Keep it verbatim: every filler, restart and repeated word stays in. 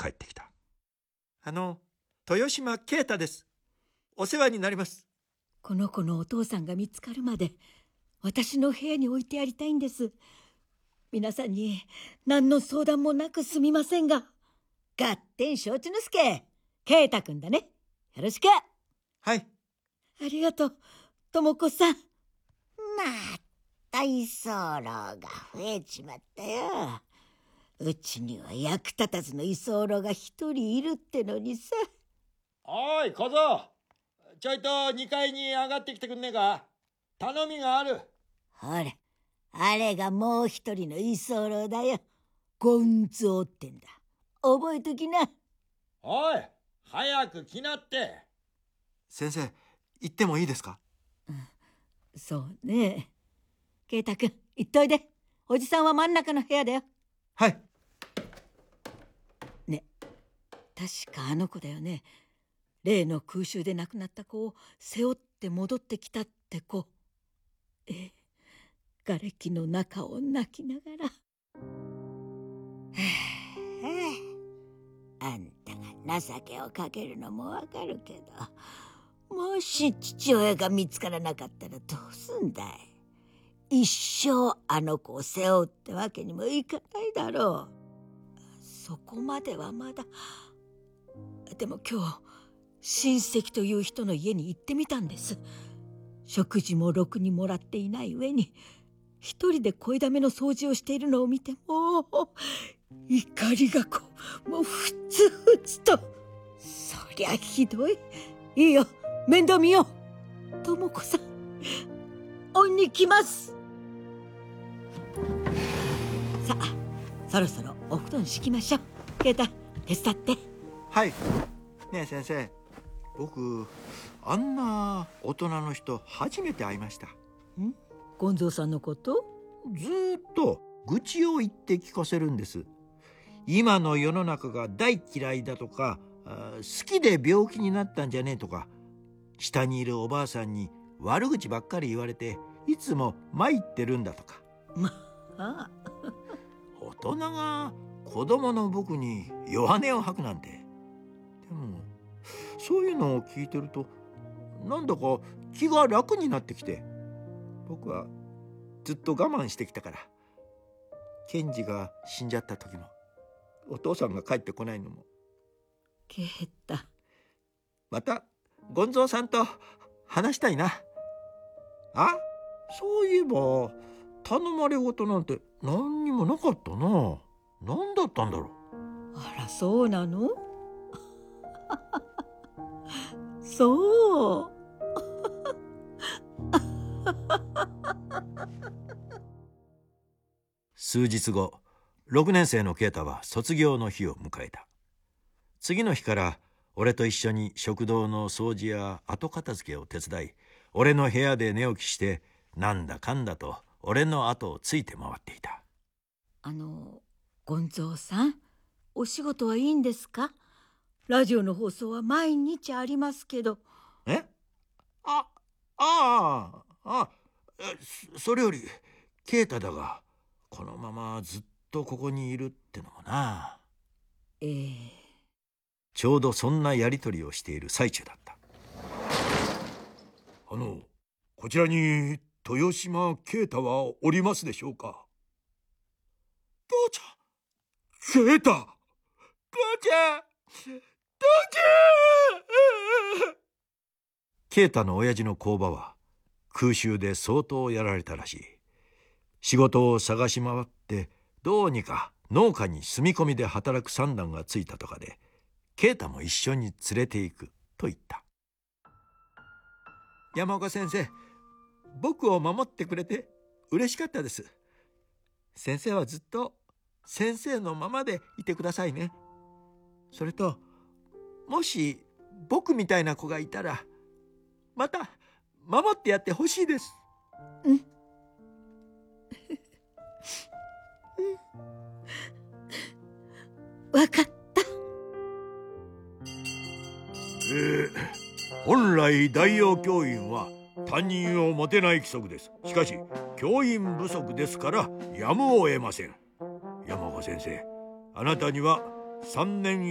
帰ってきた。 あの、豊島啓太です。お世話になります。 この子のお父さんが見つかるまで私の部屋に置いてやりたいんです。皆さんに何の相談もなくすみませんが。合点承知の助、啓太くんだね。よろしく。 はい。 ありがとう、智子さん。 また居候が増えちまったよ。うちには役立たずの居候が一人いるってのにさ。 おい小僧、ちょいとにかいに上がってきてくんねえか。頼みがある。 ほら、あれがもう一人の居候だよ。ゴンゾーってんだ。覚えときな。 おい、早く来なって。 先生、行ってもいいですか？ うん、そうね。啓太くん、行っといで。おじさんは真ん中の部屋だよ。 はい。 ね、確かあの子だよね。例の空襲で亡くなった子を背負って戻ってきたって子。ええ、瓦礫の中を泣きながら。 あんたが情けをかけるのもわかるけど、もし父親が見つからなかったらどうすんだい。一生あの子を背負うってわけにもいかないだろう。 そこまではまだ。でも今日親戚という人の家に行ってみたんです。食事もろくにもらっていない上に一人で声だめの掃除をしているのを見て、もう怒りがこうもうふつふつと。そりゃひどい。いいよ、面倒見よう。智子さん、恩に来ます。さあ、そろそろお布団敷きましょう。啓太、手伝って。 はい。ねえ先生、僕あんな大人の人初めて会いました。 ん？ゴンゾーさんのこと？ ずーっと愚痴を言って聞かせるんです。今の世の中が大嫌いだとか、好きで病気になったんじゃねえとか、下にいるおばあさんに悪口ばっかり言われていつも参ってるんだとか。 まあ大人が子供の僕に弱音を吐くなんて。でもそういうのを聞いてるとなんだか気が楽になってきて、僕はずっと我慢してきたから。ケンジが死んじゃった時も、お父さんが帰ってこないのも。 啓太、 またゴンゾーさんと話したいな。あ、そういえば頼まれ事なんて何にもなかったな。何だったんだろう。あら、そうなの？そう。 数日後、ろくねん生の啓太は卒業の日を迎えた。次の日から俺と一緒に食堂の掃除や後片付けを手伝い、俺の部屋で寝起きしてなんだかんだと俺の後をついて回っていた。 あの、ゴンゾーさん、お仕事はいいんですか？ラジオの放送は毎日ありますけど。 え？あ、ああ、あ、そ、それより啓太だが、このままずっとここにいるってのもな。 ええ。 ちょうどそんなやり取りをしている最中だった。 あの、こちらに豊島啓太はおりますでしょうか？ばあちゃん、啓太、ばあちゃん、父ちゃん。 啓太の親父の工場は空襲で相当やられたらしい。仕事を探し回ってどうにか農家に住み込みで働く算段がついたとかで、啓太も一緒に連れて行くと言った。 山岡先生、僕を守ってくれて嬉しかったです。先生はずっと先生のままでいてくださいね。それと、もし僕みたいな子がいたらまた守ってやってほしいです。 うん。わかった。 えー、本来代用教員は担任を持てない規則です。しかし教員不足ですからやむを得ません。山岡先生、あなたにはさんねん